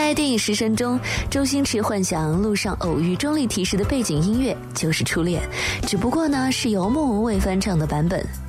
在电影《食神》中，周星驰幻想路上偶遇钟丽缇时的背景音乐就是《初恋》，只不过呢是由莫文蔚翻唱的版本。